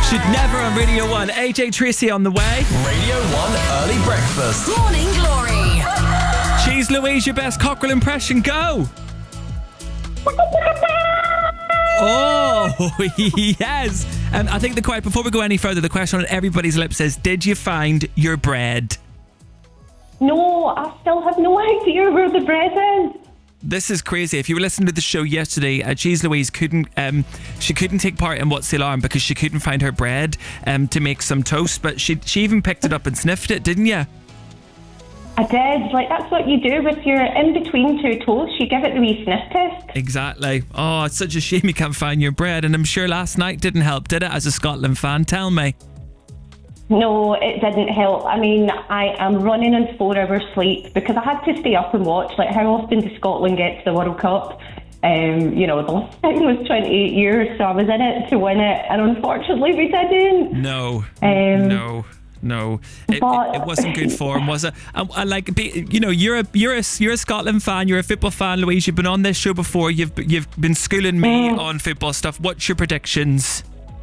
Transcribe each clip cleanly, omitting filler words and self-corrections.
Should Never on Radio 1. AJ Tracy on the way. Radio 1 Early Breakfast. Morning Glory. Cheese Louise, your best cockerel impression. Go. Oh, yes. I think before we go any further, the question on everybody's lips is, did you find your bread? No, I still have no idea where the bread is. This is crazy. If you were listening to the show yesterday, Cheese Louise couldn't take part in What's the Alarm because she couldn't find her bread to make some toast, but she even picked it up and sniffed it, didn't you? I did. That's what you do with your in between two toasts. You give it the wee sniff test. Exactly. Oh, it's such a shame you can't find your bread, and I'm sure last night didn't help, did it, as a Scotland fan? Tell me. No, it didn't help. I mean, I am running on 4 hours sleep because I had to stay up and watch. How often does Scotland get to the World Cup? The last time was 28 years, so I was in it to win it, and unfortunately we didn't. No. It wasn't good form, was it? You're a Scotland fan, you're a football fan, Louise. You've been on this show before. You've been schooling me on football stuff. What's your predictions?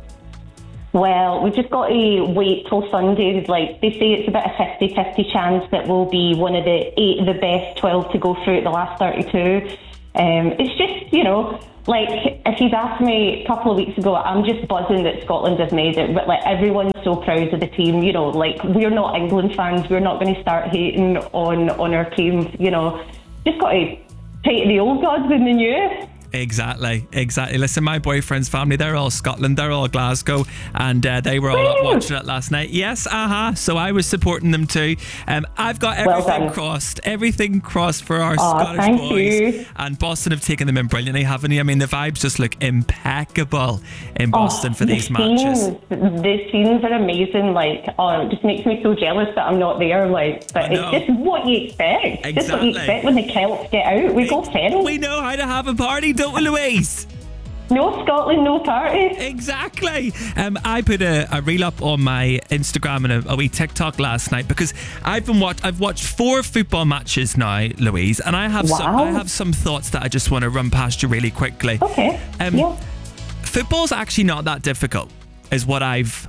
Well, we've just got to wait till Sunday. They say it's about a 50-50 chance that we'll be one of the best 12 to go through at the last 32. It's just, if you'd asked me a couple of weeks ago, I'm just buzzing that Scotland have made it. But everyone's so proud of the team. We're not England fans. We're not going to start hating on our team. Just got to take the old gods in the new. Exactly. Listen, my boyfriend's family, they're all Scotland, they're all Glasgow, and they were all up watching it last night. Yes, so I was supporting them too. I've got everything crossed for our Scottish boys. And Boston have taken them in brilliantly, haven't you? I mean, the vibes just look impeccable in Boston for these matches. The scenes are amazing. It just makes me so jealous that I'm not there. But it's just what you expect. Exactly. Just what you expect when the Celts get out. We go feral. We know how to have a party, don't we, Louise? No Scotland, no party. Exactly. I put a reel up on my Instagram and a wee TikTok last night because I've watched 4 football matches now, Louise, and I have some thoughts that I just want to run past you really quickly. Okay. Football's actually not that difficult. Is what I've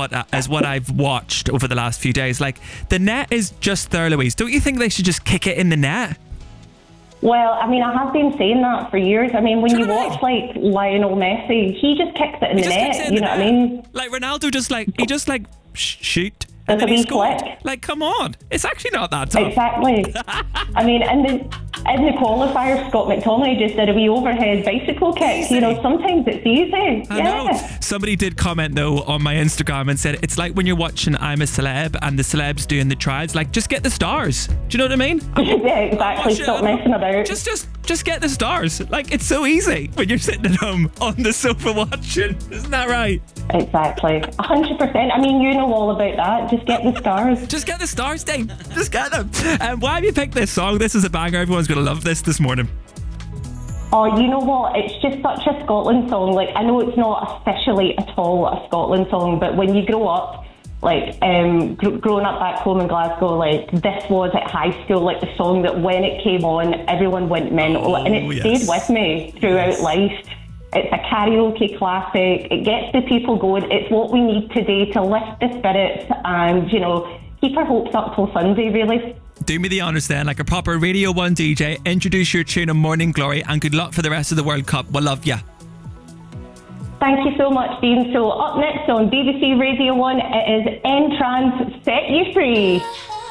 watched over the last few days. The net is just there, Louise. Don't you think they should just kick it in the net? Well, I mean, I have been saying that for years. I mean, when you watch Lionel Messi, he just kicks it in the net. You know what I mean? Ronaldo just shoot. There's a wee scored. flick. Come on. It's actually not that tough. Exactly. I mean, in the qualifier, Scott McTominay just did a wee overhead bicycle kick. Easy. Sometimes it's easy. I know. Somebody did comment, though, on my Instagram and said, it's like when you're watching I'm a Celeb and the celebs doing the trials. Just get the stars. Do you know what I mean? Yeah, exactly. Stop messing about. Just get the stars. It's so easy when you're sitting at home on the sofa watching. Isn't that right? Exactly. 100%. I mean, you know all about that. Just get the stars. Just get the stars, Dave. Just get them. Why have you picked this song? This is a banger. Everyone's going to love this morning. Oh, you know what? It's just such a Scotland song. I know it's not officially at all a Scotland song, but when you grow up, growing up back home in Glasgow, this was at high school, the song that when it came on, everyone went mental, and it stayed with me throughout life. It's a karaoke classic. It gets the people going. It's what we need today to lift the spirits and, keep our hopes up till Sunday, really. Do me the honours then, like a proper Radio 1 DJ, introduce your tune on Morning Glory, and good luck for the rest of the World Cup. We'll love you. Thank you so much, Dean. So up next on BBC Radio 1, it is N-Trance, Set You Free.